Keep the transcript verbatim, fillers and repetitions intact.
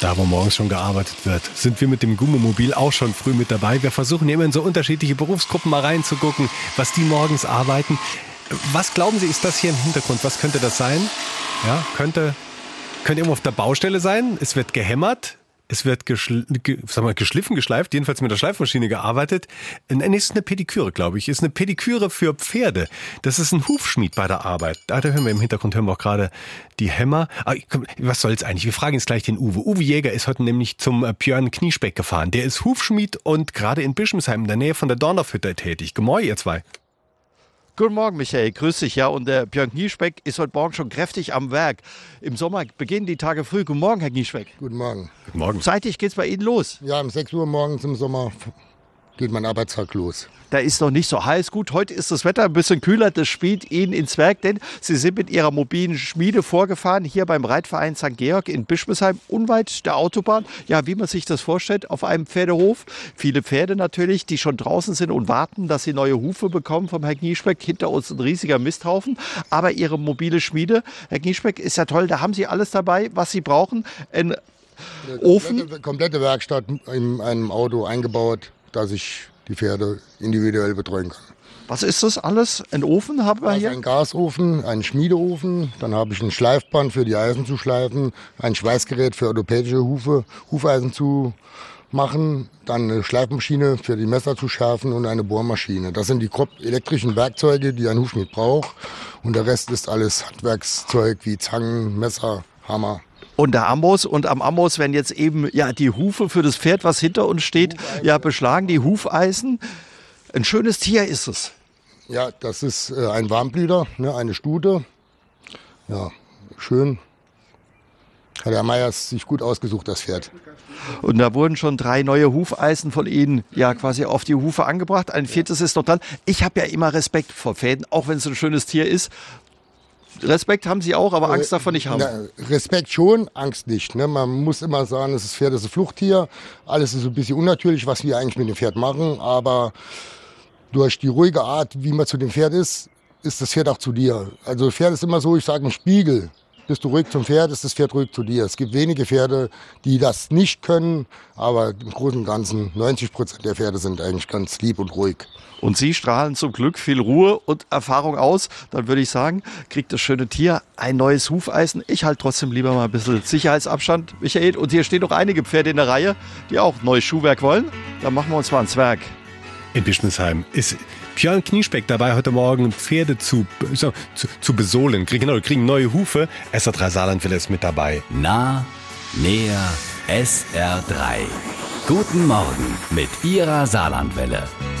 Da, wo morgens schon gearbeitet wird, sind wir mit dem Gummomobil auch schon früh mit dabei. Wir versuchen immer in so unterschiedliche Berufsgruppen mal reinzugucken, was die morgens arbeiten. Was glauben Sie, ist das hier im Hintergrund? Was könnte das sein? Ja, könnte, könnte irgendwo auf der Baustelle sein. Es wird gehämmert. Es wird geschl- ge- sag mal, geschliffen, geschleift, jedenfalls mit der Schleifmaschine gearbeitet. Nein, es ist eine Pediküre, glaube ich. Es ist eine Pediküre für Pferde. Das ist ein Hufschmied bei der Arbeit. Da hören wir im Hintergrund, hören wir auch gerade die Hämmer. Aber komm, was soll's eigentlich? Wir fragen jetzt gleich den Uwe. Uwe Jäger ist heute nämlich zum äh, Björn Kniespeck gefahren. Der ist Hufschmied und gerade in Bischmesheim in der Nähe von der Dorndorfhütte tätig. Gemoin, ihr zwei. Guten Morgen, Michael. Grüß dich. Ja, und der Björn Kniespeck ist heute Morgen schon kräftig am Werk. Im Sommer beginnen die Tage früh. Guten Morgen, Herr Kniespeck. Guten Morgen. Guten Morgen. Zeitig geht's bei Ihnen los. Ja, um sechs Uhr morgens im Sommer geht mein Arbeitstag los. Da ist noch nicht so heiß. Gut, heute ist das Wetter ein bisschen kühler. Das spielt Ihnen ins Werk, denn Sie sind mit Ihrer mobilen Schmiede vorgefahren, hier beim Reitverein Sankt Georg in Bischmesheim, unweit der Autobahn. Ja, wie man sich das vorstellt, auf einem Pferdehof. Viele Pferde natürlich, die schon draußen sind und warten, dass sie neue Hufe bekommen vom Herrn Kniespeck. Hinter uns ein riesiger Misthaufen. Aber Ihre mobile Schmiede, Herr Kniespeck, ist ja toll. Da haben Sie alles dabei, was Sie brauchen. Ein Eine Ofen. Komplette, komplette Werkstatt in einem Auto eingebaut, dass ich die Pferde individuell betreuen kann. Was ist das alles? Ein Ofen haben wir Also hier? ein Gasofen, ein Schmiedeofen, dann habe ich ein Schleifband für die Eisen zu schleifen, ein Schweißgerät für orthopädische Hufe, Hufeisen zu machen, dann eine Schleifmaschine für die Messer zu schärfen und eine Bohrmaschine. Das sind die grob elektrischen Werkzeuge, die ein Hufschmied braucht. Und der Rest ist alles Handwerkszeug wie Zangen, Messer, Hammer. Und der Amboss und am Amboss werden jetzt eben ja die Hufe für das Pferd, was hinter uns steht, ja beschlagen, die Hufeisen. Ein schönes Tier ist es. Ja, das ist äh, ein Warmblüter, ne, eine Stute. Ja, schön. Hat der Meier sich gut ausgesucht, das Pferd. Und da wurden schon drei neue Hufeisen von Ihnen ja quasi auf die Hufe angebracht. Ein viertes ist noch dran. Ich habe ja immer Respekt vor Pferden, auch wenn es ein schönes Tier ist. Respekt haben Sie auch, aber Angst davon nicht haben. Na, Respekt schon, Angst nicht. Ne? Man muss immer sagen, das Pferd ist ein Fluchttier. Alles ist ein bisschen unnatürlich, was wir eigentlich mit dem Pferd machen. Aber durch die ruhige Art, wie man zu dem Pferd ist, ist das Pferd auch zu dir. Also das Pferd ist immer so, ich sage ein Spiegel. Bist du ruhig zum Pferd, ist das Pferd ruhig zu dir. Es gibt wenige Pferde, die das nicht können. Aber im Großen und Ganzen, neunzig Prozent der Pferde sind eigentlich ganz lieb und ruhig. Und Sie strahlen zum Glück viel Ruhe und Erfahrung aus. Dann würde ich sagen, kriegt das schöne Tier ein neues Hufeisen. Ich halte trotzdem lieber mal ein bisschen Sicherheitsabstand, Michael. Und hier stehen noch einige Pferde in der Reihe, die auch neues Schuhwerk wollen. Dann machen wir uns mal ans Werk. In Bischmesheim ist Björn Kniespeck dabei, heute Morgen Pferde zu, zu, zu besohlen. Kriegen, genau, kriegen neue Hufe. S R drei Saarlandwelle ist mit dabei. Nah, näher, S R drei. Guten Morgen mit Ihrer Saarlandwelle.